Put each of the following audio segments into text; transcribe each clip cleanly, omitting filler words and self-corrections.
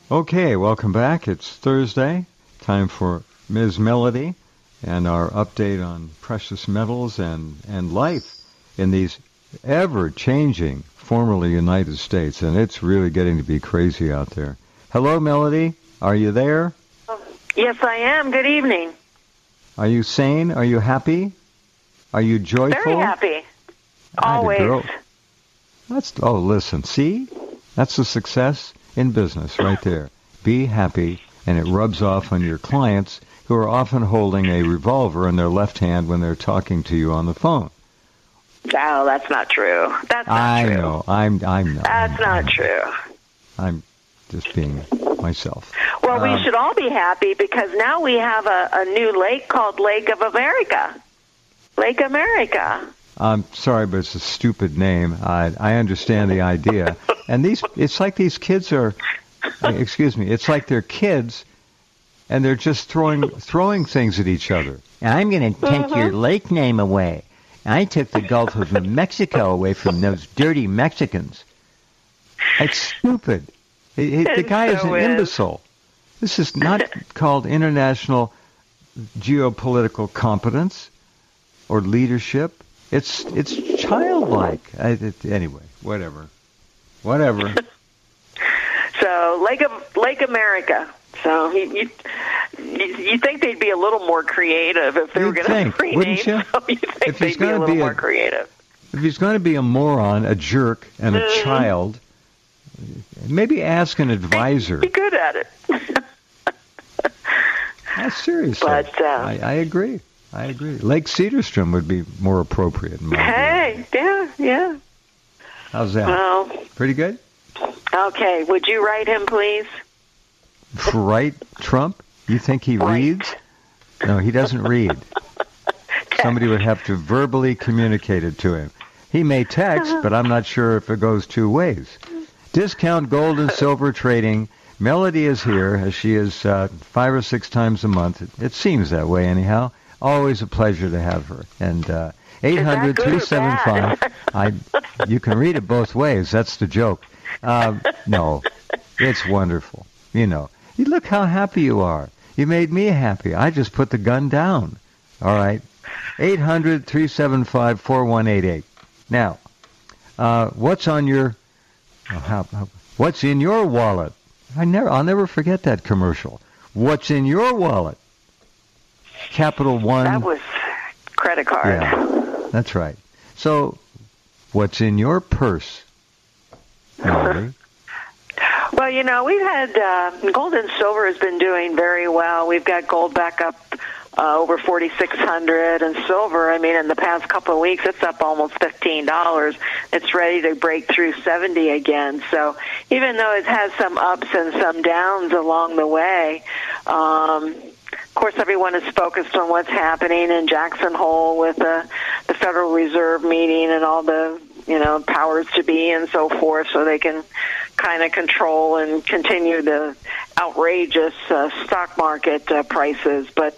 Okay, welcome back. It's Thursday, time for Ms. Melody and our update on precious metals and life in these ever-changing, formerly United States, and it's really getting to be crazy out there. Hello, Melody. Are you there? Yes, I am. Good evening. Are you sane? Are you happy? Are you joyful? Very happy. Always. Listen, see? That's a success in business right there. Be happy, and it rubs off on your clients who are often holding a revolver in their left hand when they're talking to you on the phone. No, that's not true. That's not true. I know. I'm not. That's not true. I'm just being myself. Well, we should all be happy because now we have a new lake called Lake of America. Lake America. I'm sorry, but it's a stupid name. I understand the idea. And it's like these kids are, it's like they're kids, and they're just throwing things at each other. I'm going to take your lake name away. I took the Gulf of Mexico away from those dirty Mexicans. It's stupid. The guy is an imbecile. This is not called international geopolitical competence or leadership. It's childlike. Anyway, whatever. So Lake America. So you think they'd be a little more creative if they were going to rename? Wouldn't you? So you think they'd be a little more creative? If he's going to be a moron, a jerk, and a child, maybe ask an advisor. Be good at it. Seriously, but, I agree. Lake Cedarstrom would be more appropriate. In my view. Yeah. How's that? Well, pretty good. Okay, would you write him, please? Write Trump? You think he reads? No, he doesn't read. Somebody would have to verbally communicate it to him. He may text, but I'm not sure if it goes two ways. Discount gold and silver trading. Melody is here, as she is 5 or 6 times a month. It seems that way, anyhow. Always a pleasure to have her. And 800-375. You can read it both ways. That's the joke. No, it's wonderful. You look how happy you are. You made me happy. I just put the gun down. All right. 800-375-4188. Now, what's on your... what's in your wallet? I'll never forget that commercial. What's in your wallet? Capital One. That was credit card. Yeah, that's right. So, what's in your purse, Melody? Well, we've had gold and silver has been doing very well. We've got gold back up over 4,600, and silver, in the past couple of weeks, it's up almost $15. It's ready to break through 70 again. So even though it has some ups and some downs along the way, of course, everyone is focused on what's happening in Jackson Hole with the Federal Reserve meeting and all the powers to be and so forth, so they can kind of control and continue the outrageous stock market prices. But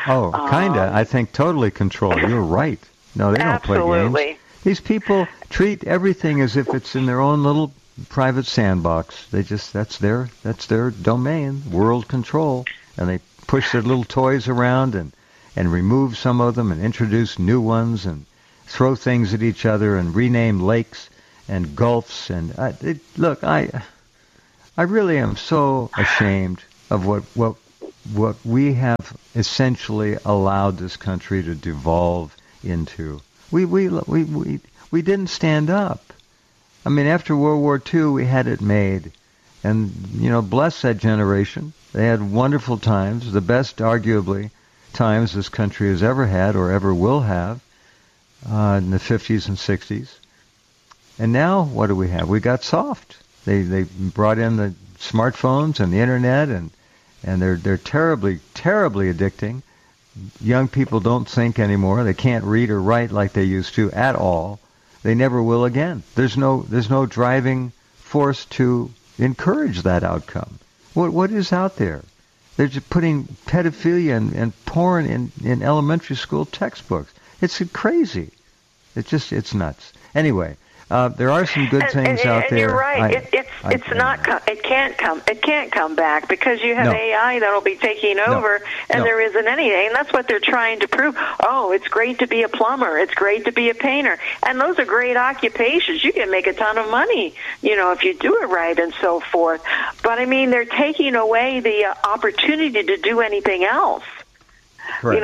I think totally control. You're right. No, they don't play games. These people treat everything as if it's in their own little private sandbox. That's their domain, world control, and they push their little toys around and remove some of them and introduce new ones and throw things at each other and rename lakes and gulfs. And look, I really am so ashamed of what we have essentially allowed this country to devolve into. We didn't stand up. After World War II, we had it made, and bless that generation. They had wonderful times, the best, arguably, times this country has ever had or ever will have. In the 50s and 60s. And now, what do we have? We got soft. They brought in the smartphones and the internet, and they're terribly, terribly addicting. Young people don't think anymore. They can't read or write like they used to at all. They never will again. There's no driving force to encourage that outcome. What is out there? They're just putting pedophilia and porn in elementary school textbooks. It's crazy. It's nuts. Anyway, There are some good things out there. You're right. It can't come back because you have AI that'll be taking over, and there isn't anything. And that's what they're trying to prove. Oh, it's great to be a plumber. It's great to be a painter, and those are great occupations. You can make a ton of money, if you do it right and so forth. But I mean, they're taking away the opportunity to do anything else. Correct.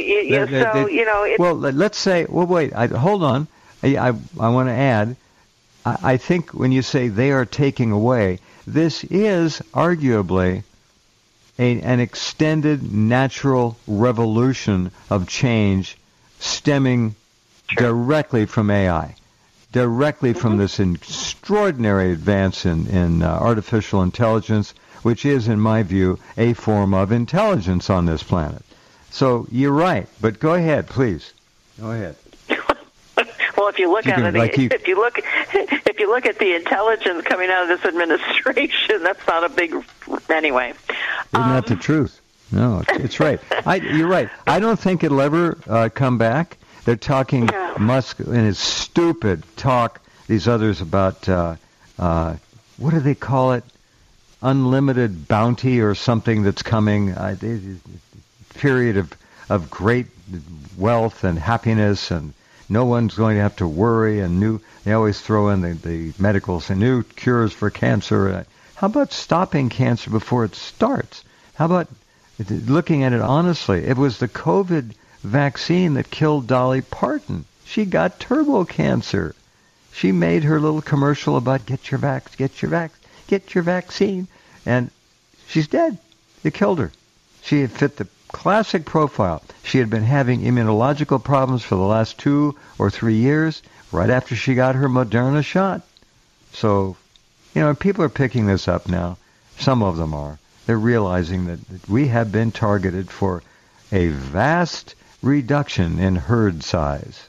Well, let's say. Well, wait. Hold on. I want to add. I think when you say they are taking away, this is arguably an extended natural revolution of change stemming directly from AI, directly from this extraordinary advance in artificial intelligence, which is, in my view, a form of intelligence on this planet. So you're right, but go ahead, please. Go ahead. Well, if you look at it, if you look at the intelligence coming out of this administration, that's not a big. Anyway, isn't that the truth? No, it's right. You're right. I don't think it'll ever come back. They're talking Musk and his stupid talk. These others about what do they call it? Unlimited bounty or something that's coming. Period of great wealth and happiness, and no one's going to have to worry. And they always throw in the medicals and new cures for cancer. How about stopping cancer before it starts? How about looking at it honestly? It was the COVID vaccine that killed Dolly Parton. She got turbo cancer. She made her little commercial about get your vaccine, and she's dead. It killed her. She had fit the classic profile. She had been having immunological problems for the last 2 or 3 years, right after she got her Moderna shot. So, people are picking this up now. Some of them are. They're realizing that we have been targeted for a vast reduction in herd size.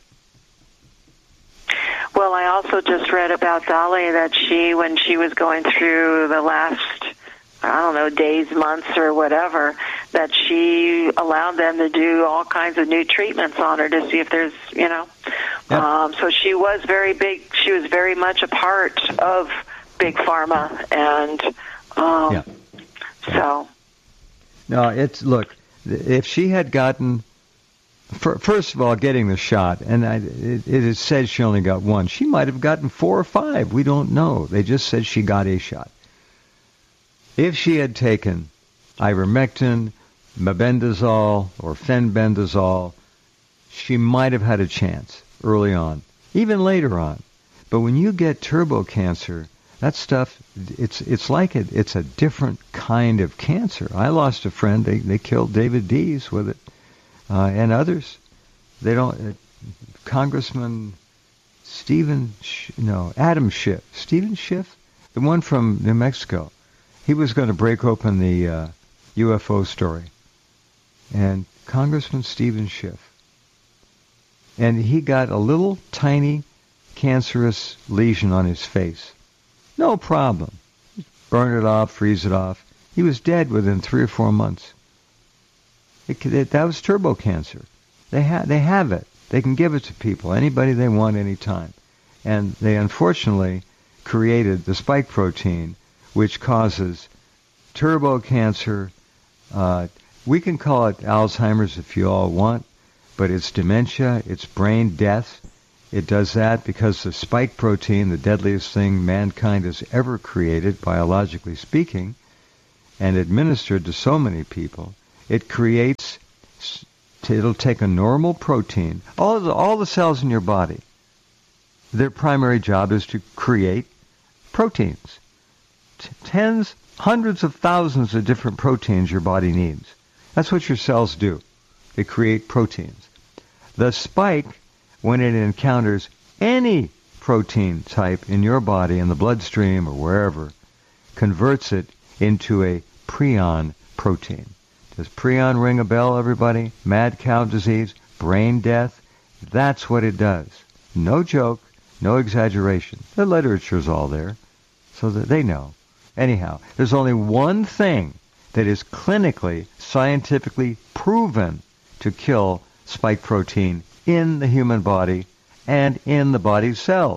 Well, I also just read about Dolly that when she was going through the last, days, months, or whatever, that she allowed them to do all kinds of new treatments on her to see if there's, so she was very big. She was very much a part of Big Pharma, and so. No, look, if she had gotten, first of all, getting the shot, and it is said she only got one. She might have gotten 4 or 5. We don't know. They just said she got a shot. If she had taken ivermectin, mebendazole, or fenbendazole, she might have had a chance early on, even later on. But when you get turbo cancer, that stuff, it's like it's a different kind of cancer. I lost a friend. They killed David Dees with it, and others. They don't. Congressman Adam Schiff. Stephen Schiff, the one from New Mexico. He was going to break open the UFO story. And Congressman Stephen Schiff. And he got a little tiny cancerous lesion on his face. No problem. Burn it off, freeze it off. He was dead within 3 or 4 months. That was turbo cancer. They have it. They can give it to people, anybody they want, anytime. And they unfortunately created the spike protein, which causes turbo cancer. We can call it Alzheimer's if you all want, but it's dementia, it's brain death. It does that because the spike protein, the deadliest thing mankind has ever created, biologically speaking, and administered to so many people, it'll take a normal protein. All the cells in your body, their primary job is to create proteins. Tens, hundreds of thousands of different proteins your body needs. That's what your cells do. They create proteins. The spike, when it encounters any protein type in your body, in the bloodstream or wherever, converts it into a prion protein. Does prion ring a bell, everybody? Mad cow disease, brain death. That's what it does. No joke, no exaggeration. The literature's all there, so that they know. Anyhow, there's only one thing that is clinically, scientifically proven to kill spike protein in the human body and in the body's cells.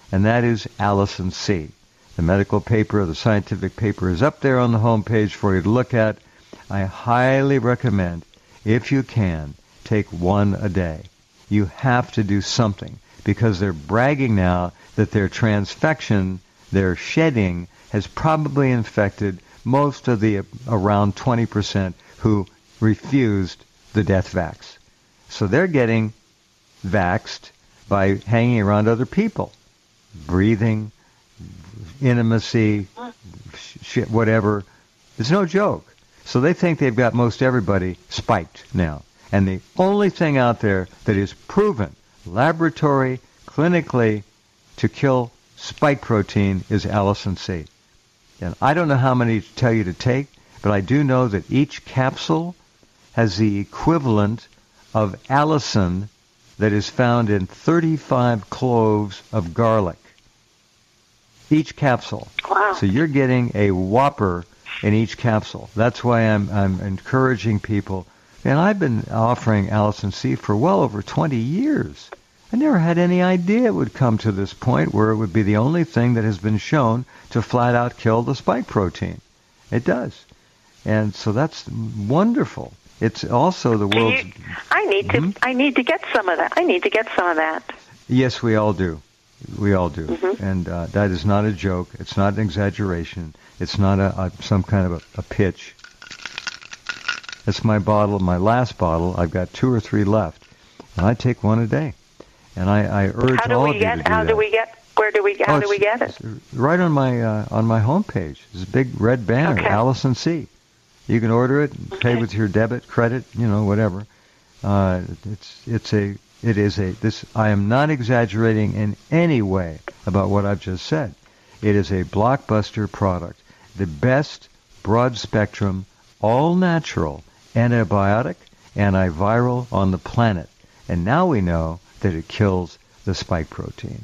and that is allicin C. The medical paper, the scientific paper is up there on the home page for you to look at. I highly recommend, if you can, take one a day. You have to do something, because they're bragging now that their transfection, their shedding, has probably infected most of the around 20% who refused the death vax. So they're getting vaxxed by hanging around other people, breathing, intimacy, shit, whatever. It's no joke. So they think they've got most everybody spiked now. And the only thing out there that is proven, laboratory, clinically, to kill spike protein is allicin C. And I don't know how many to tell you to take, but I do know that each capsule has the equivalent of allicin that is found in 35 cloves of garlic. Each capsule. Wow. So you're getting a whopper in each capsule. That's why I'm encouraging people. And I've been offering allicin C for well over 20 years. I never had any idea it would come to this point where it would be the only thing that has been shown to flat out kill the spike protein. It does. And so that's wonderful. It's also the world's... I need to get some of that. I need to get some of that. Yes, we all do. We all do. Mm-hmm. And that is not a joke. It's not an exaggeration. It's not some kind of a pitch. It's my bottle, my last bottle. I've got 2 or 3 left. And I take one a day. And I urge all of you to do that. How do we get it? Right on my homepage. There's a big red banner, okay. Allicin C. You can order it, pay with your debit, credit, whatever. I am not exaggerating in any way about what I've just said. It is a blockbuster product. The best broad spectrum, all natural, antibiotic, antiviral on the planet. And now we know that it kills the spike protein.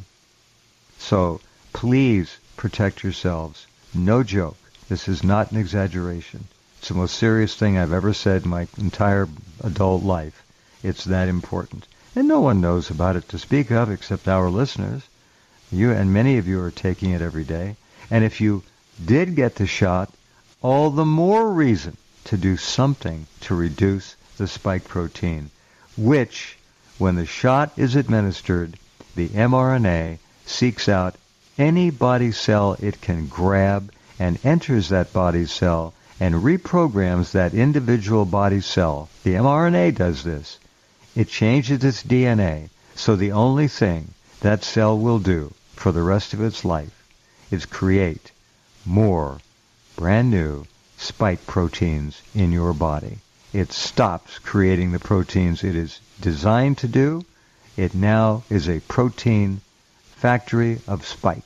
So please protect yourselves. No joke. This is not an exaggeration. It's the most serious thing I've ever said in my entire adult life. It's that important. And no one knows about it to speak of except our listeners. You and many of you are taking it every day. And if you did get the shot, all the more reason to do something to reduce the spike protein, which, when the shot is administered, the mRNA seeks out any body cell it can grab and enters that body cell and reprograms that individual body cell. The mRNA does this. It changes its DNA, so the only thing that cell will do for the rest of its life is create more brand new spike proteins in your body. It stops creating the proteins it is designed to do. It now is a protein factory of spike.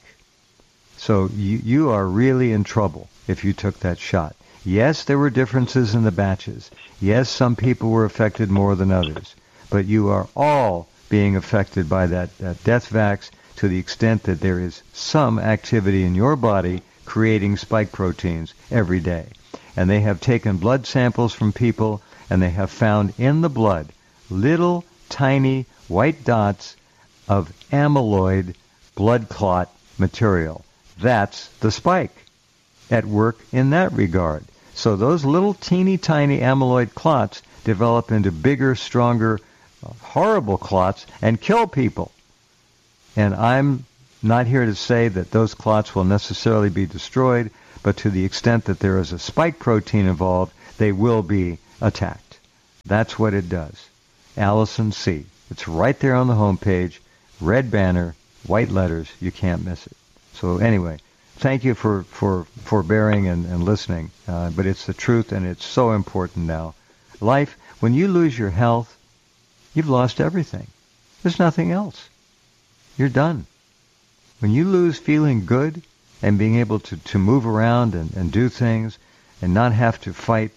So you are really in trouble if you took that shot. Yes, there were differences in the batches. Yes, some people were affected more than others. But you are all being affected by that death vax to the extent that there is some activity in your body creating spike proteins every day. And they have taken blood samples from people, and they have found in the blood little tiny white dots of amyloid blood clot material. That's the spike at work in that regard. So those little teeny tiny amyloid clots develop into bigger, stronger, horrible clots and kill people. And I'm not here to say that those clots will necessarily be destroyed, but to the extent that there is a spike protein involved, they will be attacked. That's what it does. Allicin C. It's right there on the homepage, red banner, white letters. You can't miss it. So anyway, thank you for bearing and listening. But it's the truth, and it's so important now. Life, when you lose your health, you've lost everything. There's nothing else. You're done. When you lose feeling good and being able to move around and do things and not have to fight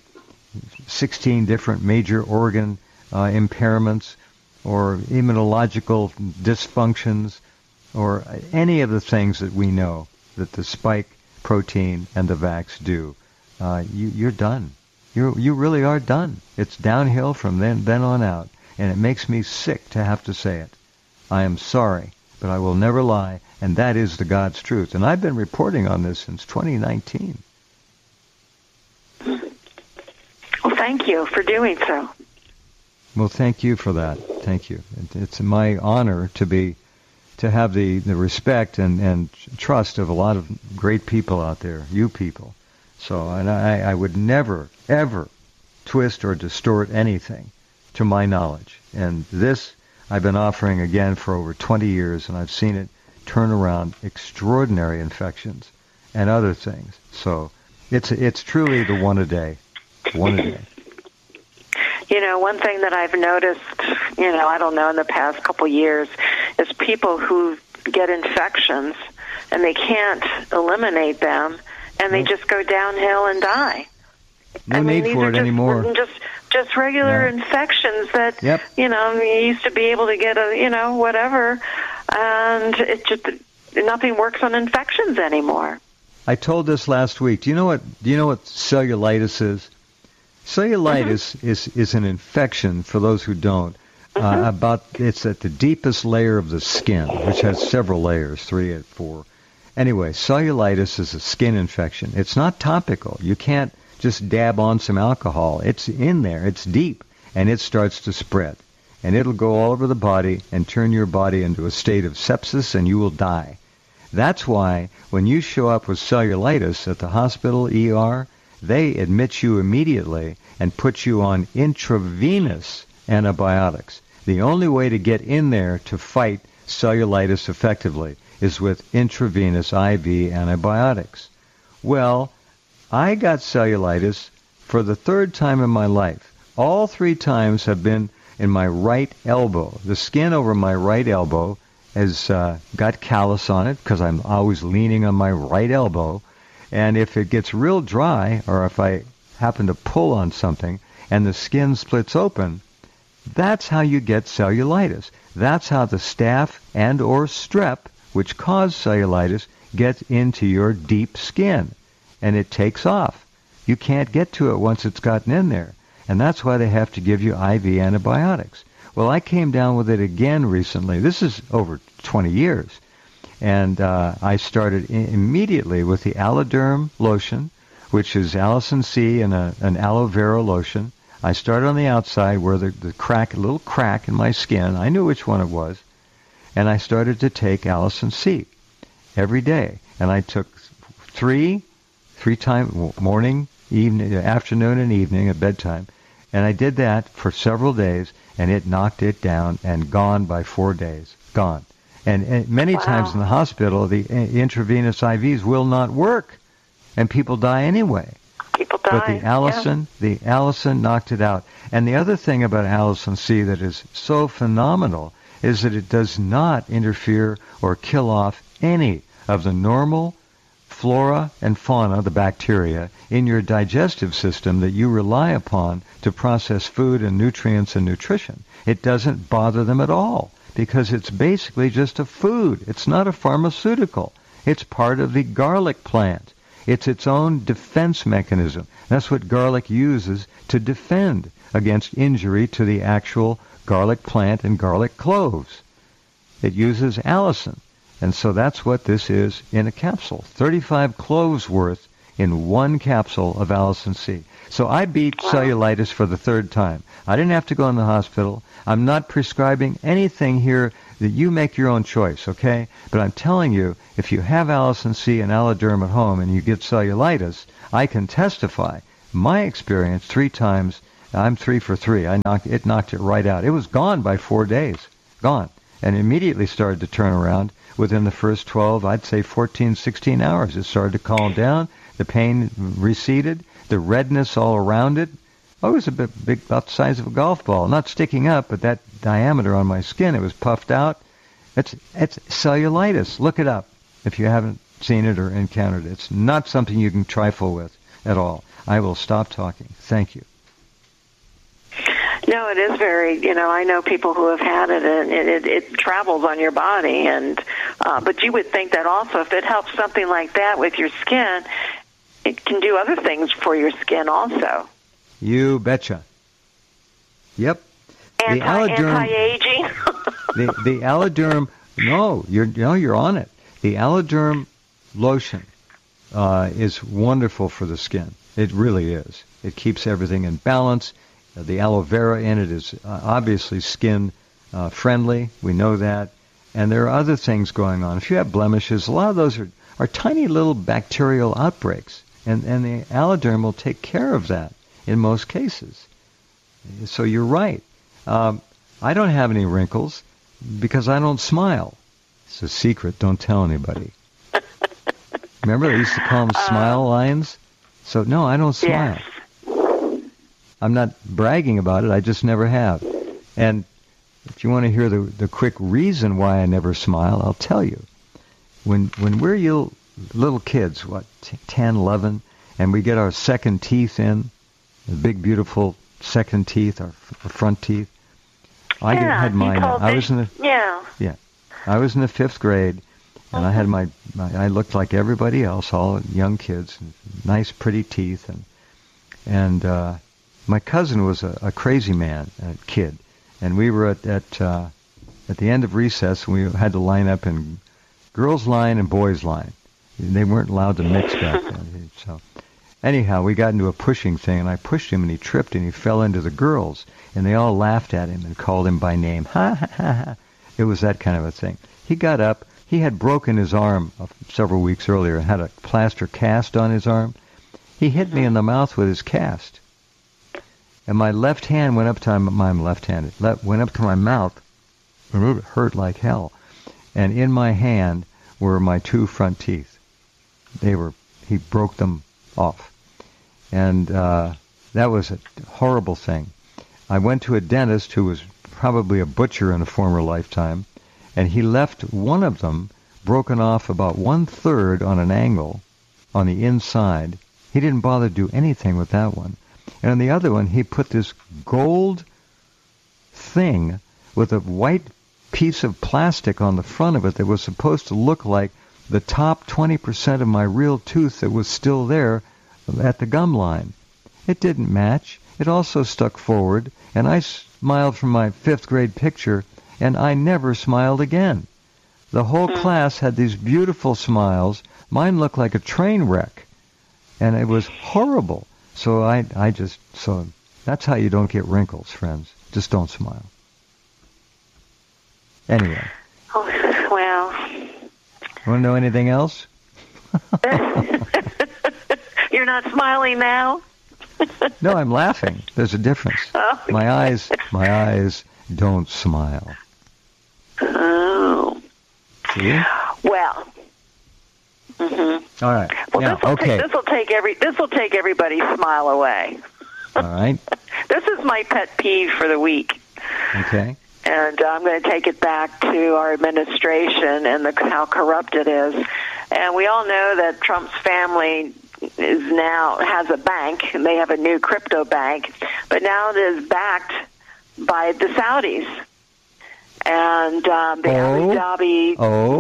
16 different major organ impairments or immunological dysfunctions or any of the things that we know that the spike protein and the vax do, you're done. You really are done. It's downhill from then on out. And it makes me sick to have to say it. I am sorry, but I will never lie, and that is the God's truth. And I've been reporting on this since 2019. Well, thank you for doing so. Well, thank you for that. Thank you. It's my honor to have the respect and trust of a lot of great people out there, you people. So, and I would never, ever twist or distort anything to my knowledge. And this I've been offering again for over 20 years, and I've seen it turn around extraordinary infections and other things. So it's truly the one a day. One a day. You know, one thing that I've noticed, I don't know, in the past couple years, is people who get infections and they can't eliminate them, and they just go downhill and die. No need for it anymore. Just regular infections that, you used to be able to get whatever, and it just, nothing works on infections anymore. I told this last week. Do you know what cellulitis is? Cellulitis is an infection, for those who don't, it's at the deepest layer of the skin, which has several layers, 3 or 4. Anyway, cellulitis is a skin infection. It's not topical. You can't just dab on some alcohol. It's in there. It's deep, and it starts to spread. And it'll go all over the body and turn your body into a state of sepsis, and you will die. That's why when you show up with cellulitis at the hospital, ER, they admit you immediately and put you on intravenous antibiotics. The only way to get in there to fight cellulitis effectively is with intravenous IV antibiotics. Well, I got cellulitis for the 3rd time in my life. All 3 times have been in my right elbow. The skin over my right elbow has got callus on it because I'm always leaning on my right elbow. And if it gets real dry, or if I happen to pull on something and the skin splits open, that's how you get cellulitis. That's how the staph and or strep, which cause cellulitis, gets into your deep skin. And it takes off. You can't get to it once it's gotten in there. And that's why they have to give you IV antibiotics. Well, I came down with it again recently. This is over 20 years. And I started immediately with the Alloderm lotion, which is allicin C and an aloe vera lotion. I started on the outside where the crack, a little crack in my skin. I knew which one it was. And I started to take allicin C every day. And I took three times, morning, evening, afternoon, and evening at bedtime. And I did that for several days, and it knocked it down and gone by 4 days. Gone. And many times in the hospital, the intravenous IVs will not work, and people die anyway. People die. But the allicin knocked it out. And the other thing about allicin C that is so phenomenal is that it does not interfere or kill off any of the normal flora and fauna, the bacteria, in your digestive system that you rely upon to process food and nutrients and nutrition. It doesn't bother them at all, because it's basically just a food. It's not a pharmaceutical. It's part of the garlic plant. It's its own defense mechanism. That's what garlic uses to defend against injury to the actual garlic plant and garlic cloves. It uses allicin. And so that's what this is in a capsule. 35 cloves worth in one capsule of allicin C. So I beat cellulitis for the 3rd time. I didn't have to go in the hospital. I'm not prescribing anything here. That you make your own choice, okay? But I'm telling you, if you have allicin C and Alloderm at home and you get cellulitis, I can testify. My experience, 3 times, I'm 3 for 3. It knocked it right out. It was gone by 4 days. Gone. And immediately started to turn around. Within the first 12, I'd say 14, 16 hours, it started to calm down. The pain receded. The redness all around it. Oh, it was a bit big, about the size of a golf ball. Not sticking up, but that diameter on my skin, it was puffed out. It's cellulitis. Look it up if you haven't seen it or encountered it. It's not something you can trifle with at all. I will stop talking. Thank you. No, it is very, I know people who have had it, and it travels on your body. And but you would think that also if it helps something like that with your skin, it can do other things for your skin also. You betcha. Yep. Anti-aging. the Alloderm No, you're on it. The Alloderm lotion is wonderful for the skin. It really is. It keeps everything in balance. The aloe vera in it is obviously skin friendly. We know that. And there are other things going on. If you have blemishes, a lot of those are tiny little bacterial outbreaks. And the Alloderm will take care of that in most cases. So you're right. I don't have any wrinkles because I don't smile. It's a secret. Don't tell anybody. Remember, they used to call them smile lines? So, no, I don't smile. Yes. I'm not bragging about it. I just never have. And if you want to hear the quick reason why I never smile, I'll tell you. When we're little kids, 10, 11, and we get our second teeth in, the big, beautiful second teeth, our front teeth. I was in the 5th grade, and I had I looked like everybody else, all young kids, nice, pretty teeth, and my cousin was a crazy man, a kid, and we were at the end of recess, and we had to line up in girls' line and boys' line. They weren't allowed to mix back then. So anyhow, we got into a pushing thing, and I pushed him, and he tripped, and he fell into the girls, and they all laughed at him and called him by name. Ha, ha, ha, ha. It was that kind of a thing. He got up. He had broken his arm several weeks earlier and had a plaster cast on his arm. He hit me in the mouth with his cast. And my left hand went up to I'm left-handed. Went up to my mouth, and it hurt like hell. And in my hand were my 2 front teeth. He broke them off. And that was a horrible thing. I went to a dentist who was probably a butcher in a former lifetime, and he left one of them broken off about 1/3 on an angle on the inside. He didn't bother to do anything with that one. And on the other one, he put this gold thing with a white piece of plastic on the front of it that was supposed to look like the top 20% of my real tooth that was still there at the gum line. It didn't match. It also stuck forward, and I smiled from my 5th grade picture, and I never smiled again. The whole class had these beautiful smiles. Mine looked like a train wreck, and it was horrible. So so that's how you don't get wrinkles, friends. Just don't smile. Anyway. Oh, well. Want to know anything else? You're not smiling now? No, I'm laughing. There's a difference. Oh. My eyes don't smile. Oh. See? Well. Mm-hmm. All right. Well, now, this will take everybody's smile away. All right. This is my pet peeve for the week. Okay. And I'm going to take it back to our administration and how corrupt it is. And we all know that Trump's family has a bank. They have a new crypto bank, but now it is backed by the Saudis. And the Abu Dhabi,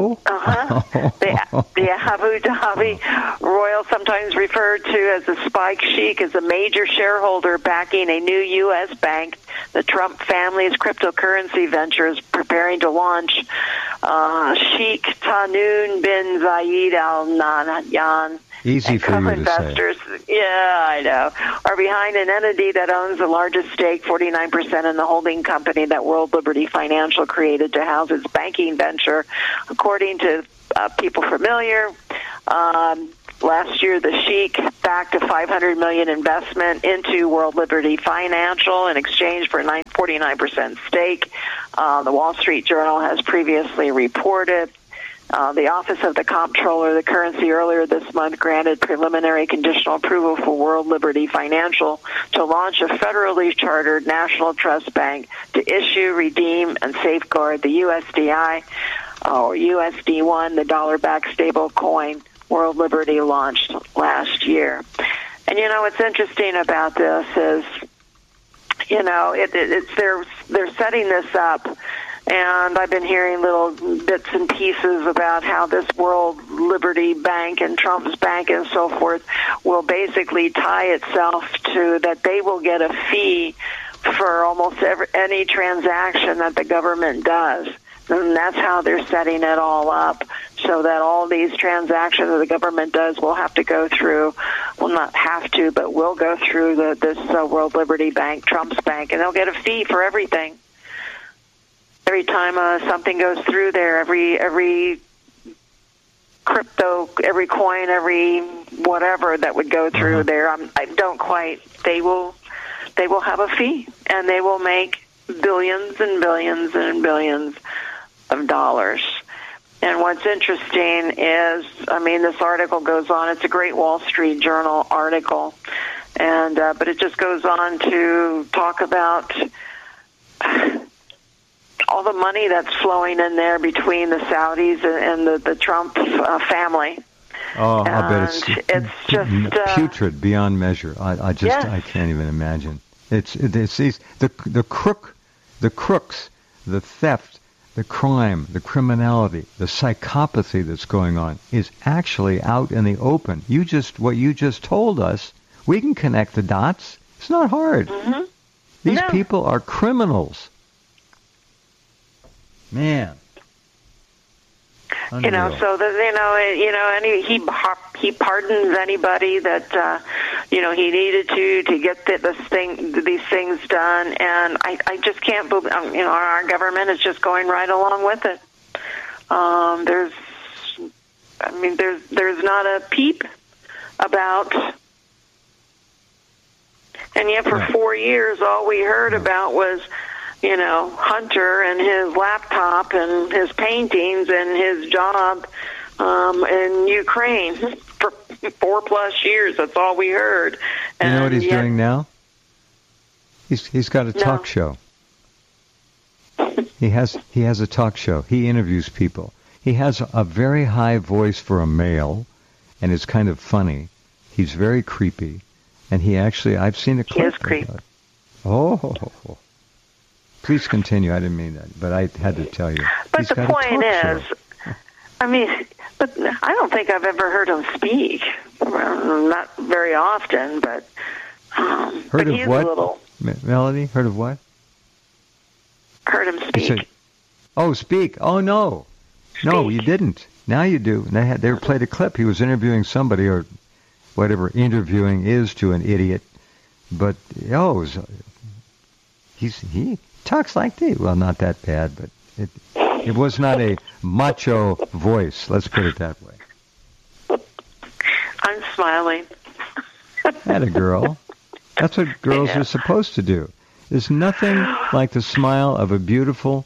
the Abu Dhabi royal, sometimes referred to as the Spike Sheik, is a major shareholder backing a new U.S. bank. The Trump family's cryptocurrency venture is preparing to launch. Sheikh Tahnoon bin Zayed Al Nahyan. Easy for you investors, to say. Yeah, I know, are behind an entity that owns the largest stake, 49%, in the holding company that World Liberty Financial created to house its banking venture. According to people familiar, last year the Sheik backed a $500 million investment into World Liberty Financial in exchange for a 49% stake. The Wall Street Journal has previously reported. The Office of the Comptroller of the Currency earlier this month granted preliminary conditional approval for World Liberty Financial to launch a federally chartered national trust bank to issue, redeem, and safeguard the USDI, or USD1, the dollar-backed stable coin World Liberty launched last year. And, what's interesting about this is, they're setting this up. And I've been hearing little bits and pieces about how this World Liberty Bank and Trump's bank and so forth will basically tie itself to that they will get a fee for almost any transaction that the government does. And that's how they're setting it all up, so that all these transactions that the government does will have to go through, well, not have to, but will go through this World Liberty Bank, Trump's bank, and they'll get a fee for everything. Every time something goes through there, every crypto, every coin, every whatever that would go through there, I don't quite, they will have a fee, and they will make billions and billions and billions of dollars. And what's interesting is, this article goes on. It's a great Wall Street Journal article, and but it just goes on to talk about all the money that's flowing in there between the Saudis and the Trump family. Oh, I bet it's just putrid beyond measure. I can't even imagine. It's these the crooks, the theft, the crime, the criminality, the psychopathy that's going on is actually out in the open. What you just told us, we can connect the dots. It's not hard. Mm-hmm. These people are criminals. Man. Unreal. So that he pardons anybody that he needed to get these things done, and I just can't believe our government is just going right along with it. There's not a peep about, and yet for 4 years all we heard about was Hunter and his laptop and his paintings and his job in Ukraine for 4+ years. That's all we heard. And you know what he's doing now? He's got a talk show. He has a talk show. He interviews people. He has a very high voice for a male, and it's kind of funny. He's very creepy, and I've seen a clip. He is creepy. Oh. Please continue. I didn't mean that, but I had to tell you. But the point is, but I don't think I've ever heard him speak. Well, not very often, but heard of what? Melody, heard of what? Heard him speak. Speak. Oh no, speak. No, you didn't. Now you do. They played a clip. He was interviewing somebody, or whatever interviewing is to an idiot. But he talks like this. Well, not that bad, but it was not a macho voice. Let's put it that way. I'm smiling. Atta girl. That's what girls are supposed to do. There's nothing like the smile of a beautiful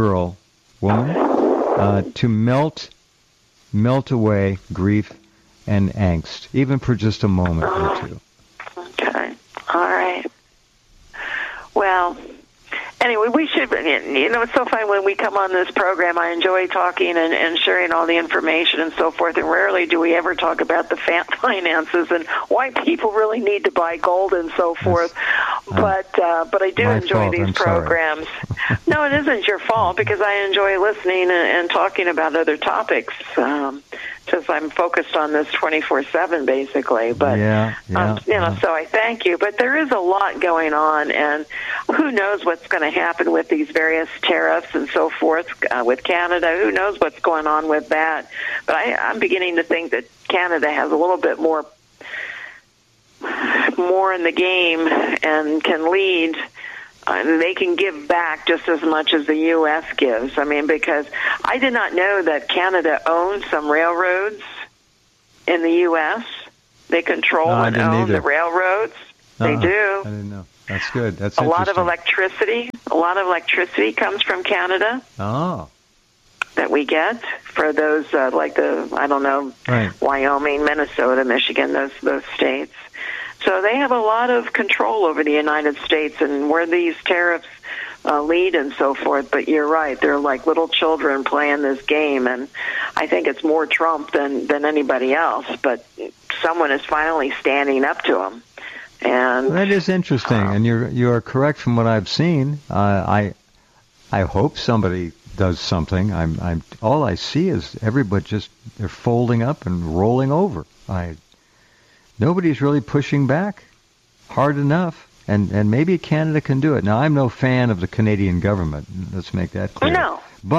woman, to melt away grief and angst, even for just a moment or two. Okay. All right. Well, anyway, we should, it's so fun when we come on this program. I enjoy talking and sharing all the information and so forth, and rarely do we ever talk about the finances and why people really need to buy gold and so forth. But I do enjoy these programs. No, it isn't your fault, because I enjoy listening and talking about other topics. Because I'm focused on this 24/7, basically. But so I thank you. But there is a lot going on, and who knows what's going to happen with these various tariffs and so forth with Canada. Who knows what's going on with that? But I'm beginning to think that Canada has a little bit more in the game and can lead. They can give back just as much as the U.S. gives. Because I did not know that Canada owns some railroads in the U.S. They control and own the railroads. They do. I didn't know. That's good. That's a lot of electricity. A lot of electricity comes from Canada. Oh. That we get for those Wyoming, Minnesota, Michigan, those states. So they have a lot of control over the United States and where these tariffs lead and so forth. But you're right. They're like little children playing this game. And I think it's more Trump than anybody else. But someone is finally standing up to him. And that is interesting. And you are correct from what I've seen. I hope somebody does something. All I see is everybody they're folding up and rolling over. Nobody's really pushing back hard enough, and maybe Canada can do it. Now, I'm no fan of the Canadian government. Let's make that clear. No. But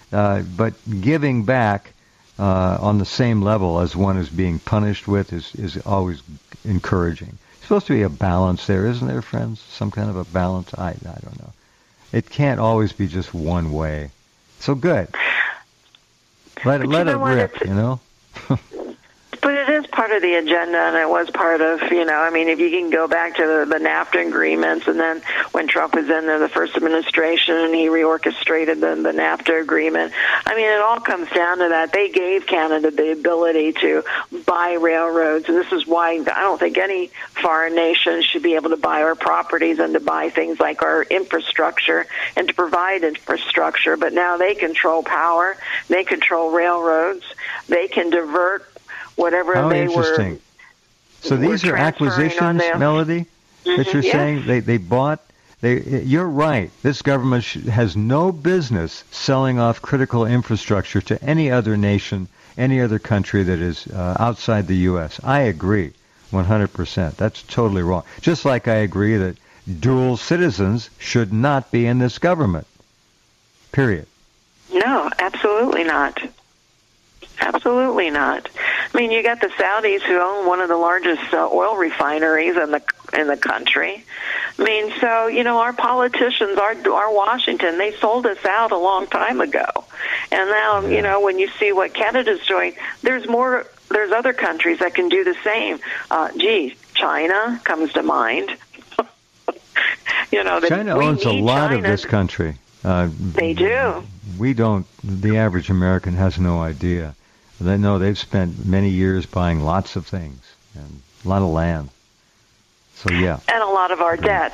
but giving back on the same level as one is being punished with is always encouraging. It's supposed to be a balance there, isn't there, friends? Some kind of a balance? I don't know. It can't always be just one way. So good. Let it rip, you know? But it is part of the agenda, and it was part of, I mean, if you can go back to the NAFTA agreements, and then when Trump was in the first administration and he reorchestrated the NAFTA agreement, I mean, it all comes down to that. They gave Canada the ability to buy railroads, and this is why I don't think any foreign nation should be able to buy our properties and to buy things like our infrastructure and to provide infrastructure. But now they control power, they control railroads, they can divert whatever they were. So these are acquisitions, Melody, that you're saying they bought. You're right. This government has no business selling off critical infrastructure to any other nation, any other country that is outside the U.S. I agree, 100%. That's totally wrong. Just like I agree that dual citizens should not be in this government. Period. No, absolutely not. Absolutely not. I mean, you got the Saudis who own one of the largest oil refineries in the country. I mean, so our politicians, our Washington, they sold us out a long time ago, and now when you see what Canada's doing, there's other countries that can do the same. China comes to mind. China owns a lot of this country. They do. We don't. The average American has no idea. They know they've spent many years buying lots of things and a lot of land. So, yeah. And a lot of our debt.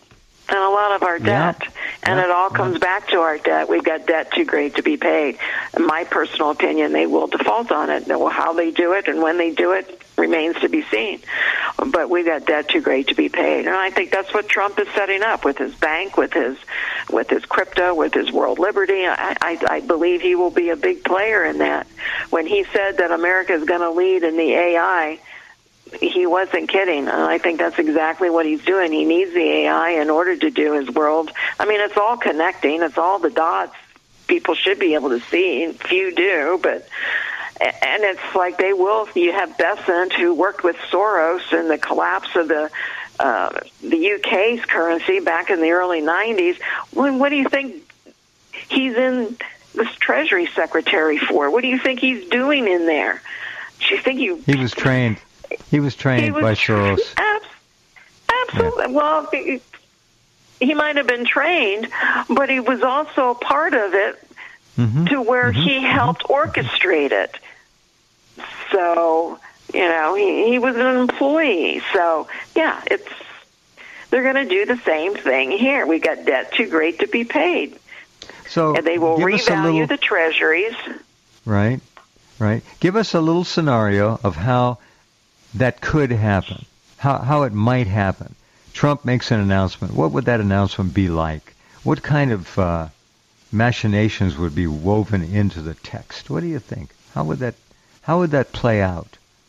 And it all comes back to our debt. We've got debt too great to be paid. In my personal opinion, they will default on it. How they do it and when they do it remains to be seen. But we've got debt too great to be paid. And I think that's what Trump is setting up with his bank, with his crypto, with his world liberty. I believe he will be a big player in that. When he said that America is going to lead in the AI, he wasn't kidding. And I think that's exactly what he's doing. He needs the AI in order to do his world. I mean, it's all connecting. It's all the dots people should be able to see. Few do, but... And it's like you have Besant, who worked with Soros in the collapse of the UK's currency back in the early 90s. What do you think he's in this Treasury Secretary for? What do you think he's doing in there? Do you think he was trained? He was trained by Soros. Absolutely. Yeah. Well, he might have been trained, but he was also part of it to where he helped orchestrate it. So, he was an employee. So, yeah, they're going to do the same thing here. We got debt too great to be paid. So, and they will revalue the treasuries. Right. Give us a little scenario of how that could happen, how it might happen. Trump makes an announcement. What would that announcement be like? What kind of machinations would be woven into the text? What do you think? How would that play out?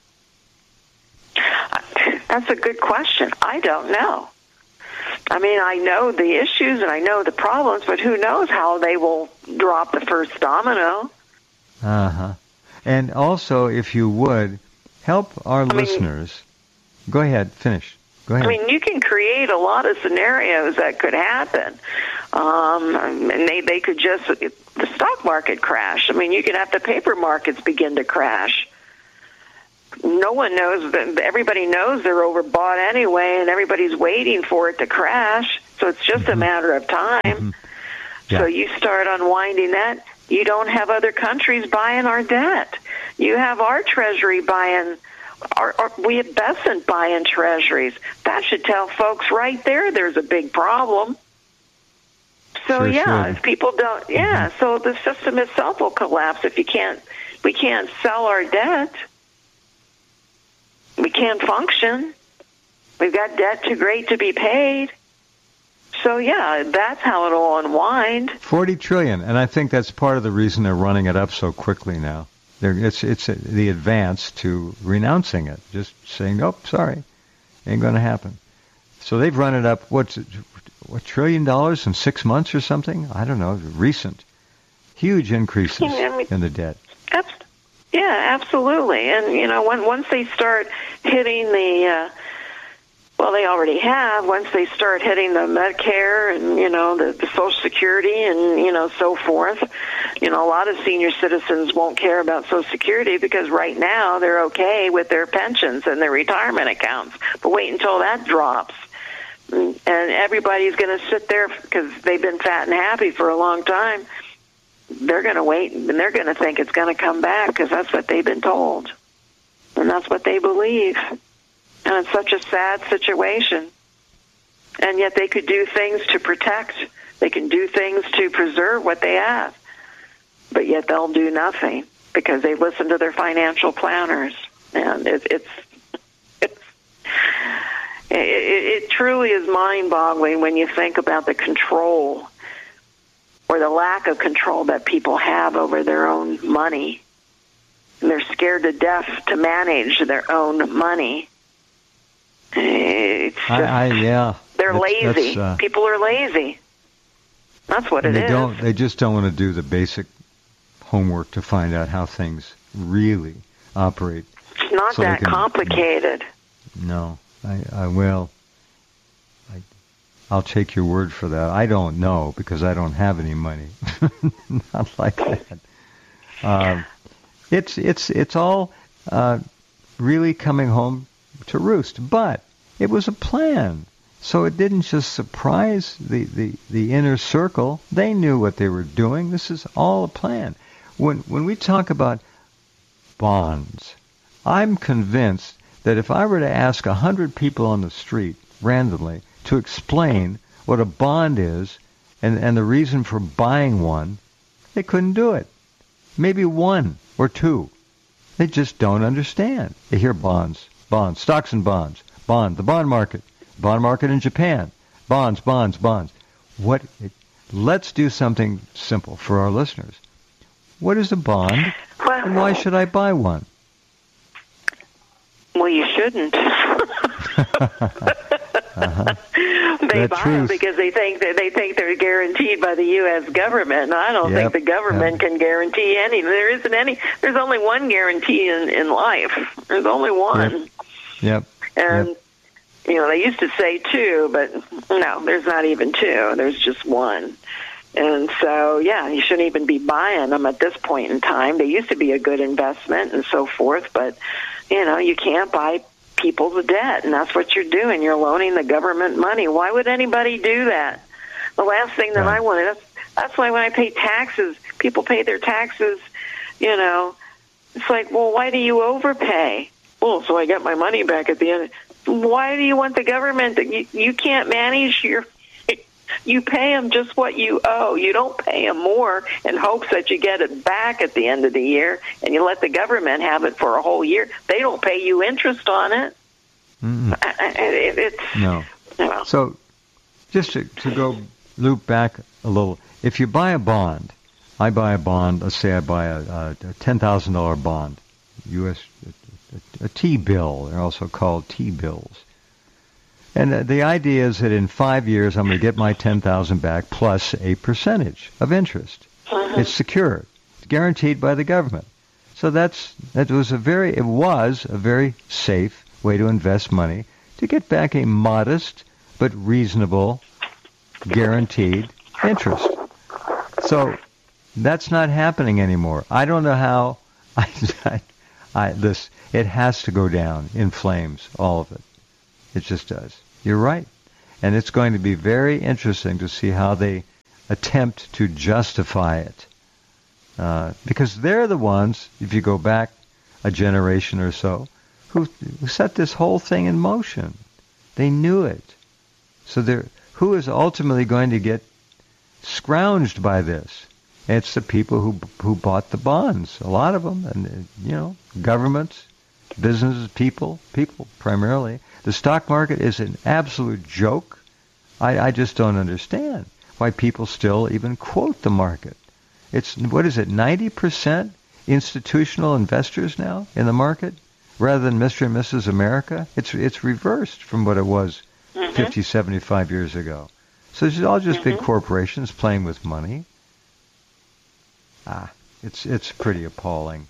That's a good question. I don't know. I mean, I know the issues and I know the problems, but who knows how they will drop the first domino. And also, if you would, help our listeners. Go ahead, finish. Go ahead. I mean, you can create a lot of scenarios that could happen. And they could just, the stock market crash. I mean, you could have the paper markets begin to crash. No one knows, everybody knows they're overbought anyway, and everybody's waiting for it to crash. So it's just a matter of time. Yeah. So you start unwinding that. You don't have other countries buying our debt. You have our treasury buying, we have Besant buying treasuries. That should tell folks right there's a big problem. So if people don't, so the system itself will collapse if we can't sell our debt. We can't function. We've got debt too great to be paid. So, that's how it'll unwind. $40 trillion, and I think that's part of the reason they're running it up so quickly now. It's the advance to renouncing it, just saying, nope, sorry, ain't going to happen. So they've run it up, what $1 trillion in 6 months or something? I don't know, recent. huge increases in the debt. Yeah, absolutely. And, once they start hitting they already have, once they start hitting the Medicare and, the Social Security and, so forth, a lot of senior citizens won't care about Social Security because right now they're okay with their pensions and their retirement accounts. But wait until that drops. And everybody's going to sit there because they've been fat and happy for a long time. They're going to wait, and they're going to think it's going to come back because that's what they've been told. And that's what they believe. And it's such a sad situation. And yet they could do things to protect. They can do things to preserve what they have. But yet they'll do nothing because they listen to their financial planners. And it truly is mind-boggling when you think about the control or the lack of control that people have over their own money. And they're scared to death to manage their own money. It's just, they're lazy. People are lazy. That's what it is. They just don't want to do the basic homework to find out how things really operate. It's not that complicated. No. I'll take your word for that. I don't know because I don't have any money. Not like that. It's all really coming home to roost, but it was a plan. So it didn't just surprise the inner circle. They knew what they were doing. This is all a plan. When we talk about bonds, I'm convinced that if I were to ask 100 people on the street randomly to explain what a bond is and the reason for buying one, they couldn't do it. Maybe one or two. They just don't understand. They hear bonds, stocks and bonds, the bond market in Japan, bonds. Let's do something simple for our listeners. What is a bond, and why should I buy one? Well, you shouldn't. They buy them because they think they're guaranteed by the U.S. government. And I don't think the government can guarantee any. There isn't any. There's only one guarantee in life. There's only one. Yep. And they used to say two, but no, there's not even two. There's just one. And so, you shouldn't even be buying them at this point in time. They used to be a good investment and so forth, but you can't buy people's debt, and that's what you're doing. You're loaning the government money. Why would anybody do that? The last thing that I wanted, that's why when I pay taxes, people pay their taxes, it's like, well, why do you overpay? Well, so I get my money back at the end. Why do you want the government that you can't manage you pay them just what you owe. You don't pay them more in hopes that you get it back at the end of the year, and you let the government have it for a whole year. They don't pay you interest on it. No. So just to go loop back a little, if you buy a bond, I buy a bond, let's say I buy a $10,000 bond, a T-bill. They're also called T-bills. And the idea is that in 5 years, I'm going to get my $10,000 back plus a percentage of interest. It's secure. It's guaranteed by the government. So it was a very safe way to invest money to get back a modest but reasonable guaranteed interest. So that's not happening anymore. I don't know how. It has to go down in flames, all of it. It just does. You're right. And it's going to be very interesting to see how they attempt to justify it. Because they're the ones, if you go back a generation or so, who set this whole thing in motion. They knew it. So who is ultimately going to get scrounged by this? It's the people who bought the bonds, a lot of them, and governments, businesses, people primarily. The stock market is an absolute joke. I just don't understand why people still even quote the market. It's, 90% institutional investors now in the market rather than Mr. and Mrs. America? It's reversed from what it was 50, 75 years ago. So it's all just big corporations playing with money. It's pretty appalling.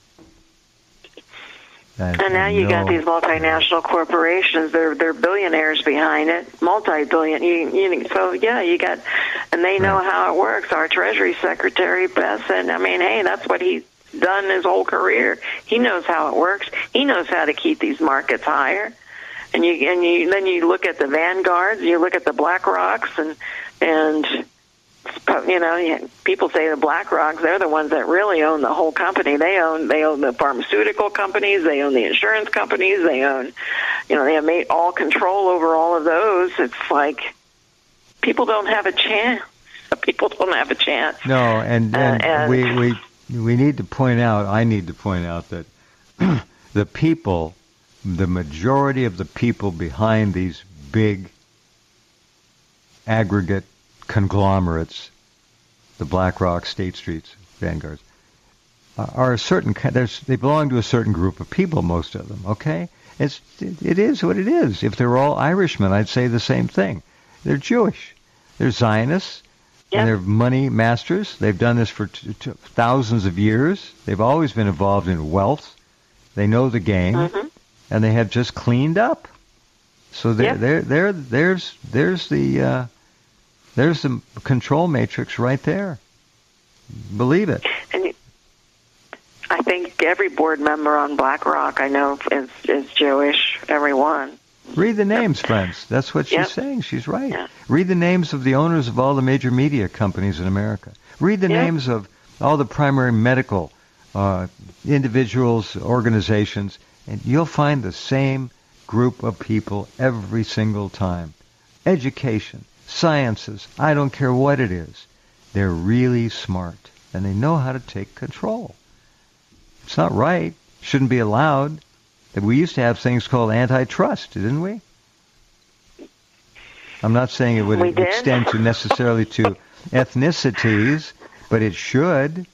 And now you got these multinational corporations. They're billionaires behind it, multi-billion. You got, and they know how it works. Our Treasury Secretary Bessent, I mean, hey, that's what he's done his whole career. He knows how it works. He knows how to keep these markets higher. And then you look at the Vanguards, you look at the BlackRocks, and people say the BlackRocks, they're the ones that really own the whole company. They own the pharmaceutical companies, they own the insurance companies, they own, they have made all control over all of those. It's like people don't have a chance. People don't have a chance. No, and we need to point out, I need to point out that the majority of the people behind these big aggregate conglomerates, the BlackRock, State Streets, Vanguards, are they belong to a certain group of people, most of them, okay? It is what it is. If they're all Irishmen, I'd say the same thing. They're Jewish. They're Zionists. Yep. And they're money masters. They've done this for thousands of years. They've always been involved in wealth. They know the game, and they have just cleaned up. So there's the control matrix right there. Believe it. And I think every board member on BlackRock I know is Jewish. Everyone. Read the names, friends. That's what she's saying. She's right. Yeah. Read the names of the owners of all the major media companies in America. Read the names of all the primary medical individuals, organizations, and you'll find the same group of people every single time. Education, sciences, I don't care what it is. They're really smart, and they know how to take control. It's not right. Shouldn't be allowed. We used to have things called antitrust, didn't we? I'm not saying it would extend to necessarily to ethnicities, but it should.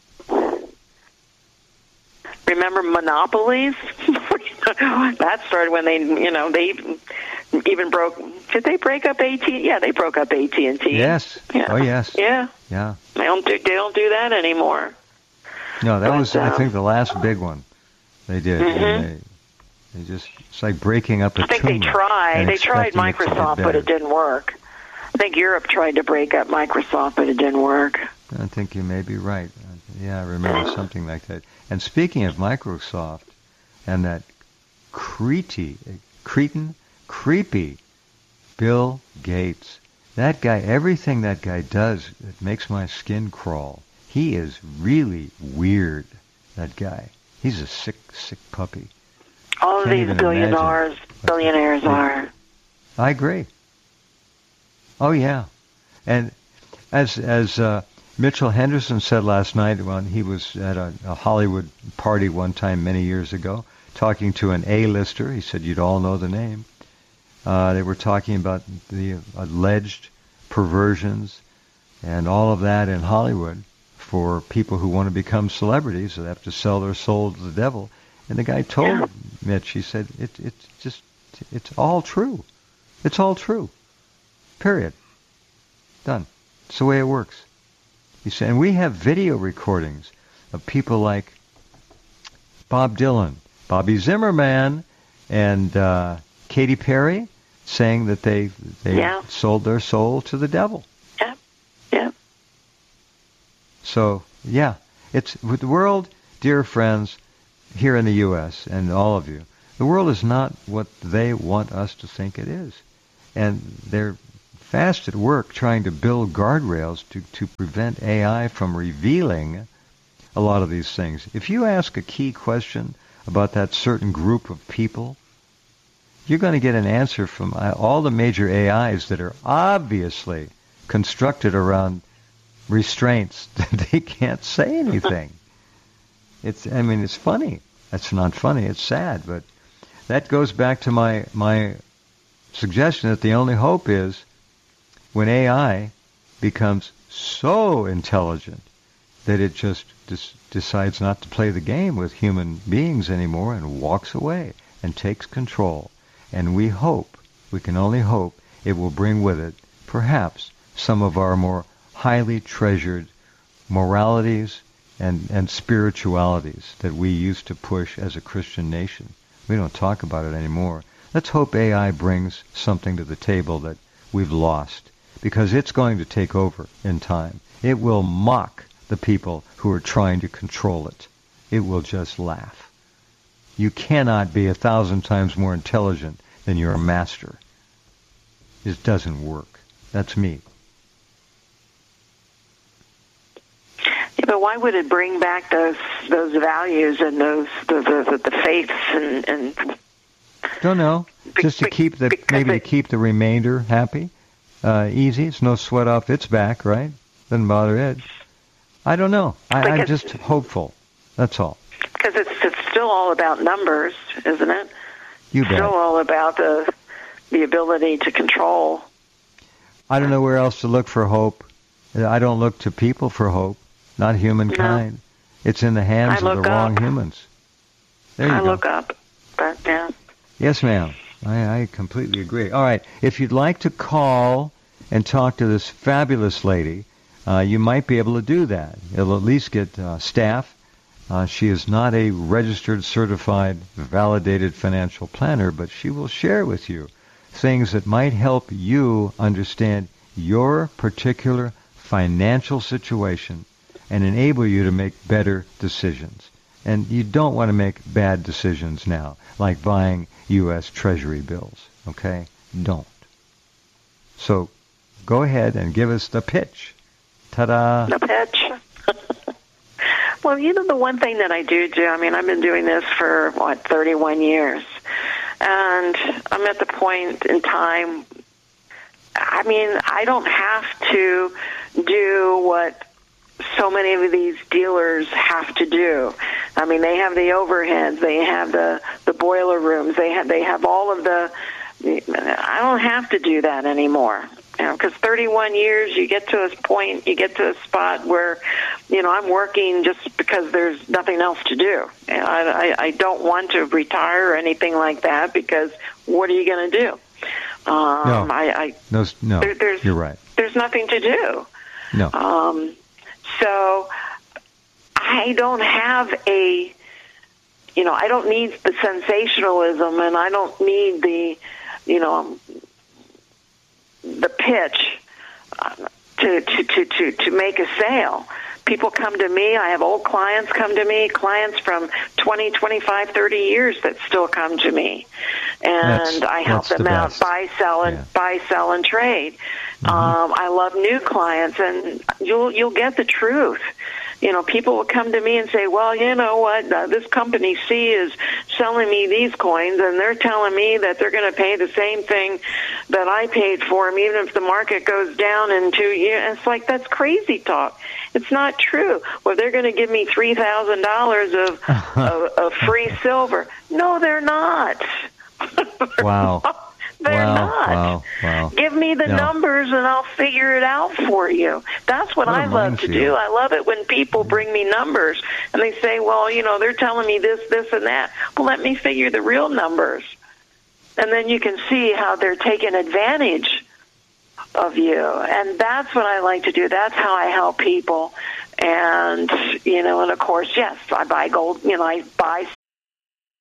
Remember monopolies? That started when they even broke. Did they break up AT&T? Yeah, they broke up AT&T. Yes. Yeah. Oh, yes. Yeah. Yeah. They don't do that anymore. No, that was I think the last big one they did. And it's like breaking up a tumor. I think they tried Microsoft, but it didn't work. I think Europe tried to break up Microsoft, but it didn't work. I think you may be right. Yeah, I remember something like that. And speaking of Microsoft and that creepy Bill Gates, that guy, everything that guy does, it makes my skin crawl. He is really weird, that guy. He's a sick puppy. All of these billionaires are. I agree. Oh, yeah. And as Mitchell Henderson said last night when he was at a Hollywood party one time many years ago, talking to an A-lister, he said you'd all know the name. They were talking about the alleged perversions and all of that in Hollywood for people who want to become celebrities. They have to sell their soul to the devil. And the guy told Mitch, he said, it's all true. It's all true. Period. Done. It's the way it works. He said, and we have video recordings of people like Bob Dylan, Bobby Zimmerman, and Katy Perry saying that they sold their soul to the devil. Yeah. Yeah. So, yeah, it's with the world, dear friends, here in the U.S. and all of you, the world is not what they want us to think it is. And they're fast at work trying to build guardrails to prevent AI from revealing a lot of these things. If you ask a key question about that certain group of people, you're going to get an answer from all the major AIs that are obviously constructed around restraints that they can't say anything. It's funny. It's not funny. It's sad. But that goes back to my suggestion that the only hope is when AI becomes so intelligent that it just decides not to play the game with human beings anymore and walks away and takes control. And we can only hope, it will bring with it perhaps some of our more highly treasured moralities and spiritualities that we used to push as a Christian nation. We don't talk about it anymore. Let's hope AI brings something to the table that we've lost, because it's going to take over in time. It will mock the people who are trying to control it. It will just laugh. You cannot be 1,000 times more intelligent than your master. It doesn't work. That's me. Yeah, but why would it bring back those values and the faiths and don't know. Just to keep to keep the remainder happy, easy. It's no sweat off its back, right? Doesn't bother it. I don't know. I'm just hopeful. That's all. Because it's still all about numbers, isn't it? You bet. It's still all about the ability to control. I don't know where else to look for hope. I don't look to people for hope, not humankind. No. It's in the hands of the wrong humans. There you go. I look up, but yeah. Yes, ma'am. I completely agree. All right. If you'd like to call and talk to this fabulous lady, you might be able to do that. It'll at least get staff. She is not a registered, certified, validated financial planner, but she will share with you things that might help you understand your particular financial situation and enable you to make better decisions. And you don't want to make bad decisions now, like buying U.S. Treasury bills, okay? Don't. So go ahead and give us the pitch. Ta-da! The pitch. Well, the one thing that I do, I've been doing this for, 31 years. And I'm at the point in time, I don't have to do what so many of these dealers have to do. They have the overheads, they have the boiler rooms, they have all of the. I don't have to do that anymore. Because 31 years, you get to a spot where, I'm working just because there's nothing else to do. I don't want to retire or anything like that, because what are you going to do? No, you're right. There's nothing to do. No. So I don't have I don't need the sensationalism, and I don't need the pitch to make a sale. People come to me. I have old clients come to me, clients from 20, 25, 30 years that still come to me. And I help them out, buy, sell, and trade. Mm-hmm. I love new clients, and you'll get the truth. People will come to me and say, well, you know what, this company C is selling me these coins, and they're telling me that they're going to pay the same thing that I paid for them, even if the market goes down in 2 years. And it's like, that's crazy talk. It's not true. Well, they're going to give me $3,000 of free silver. No, they're not. Wow. They're not. Wow. Give me the numbers and I'll figure it out for you. That's what I love to do. I love it when people bring me numbers and they say, well, they're telling me this, and that. Well, let me figure the real numbers. And then you can see how they're taking advantage of you. And that's what I like to do. That's how I help people. And, and of course, yes, I buy gold, I buy,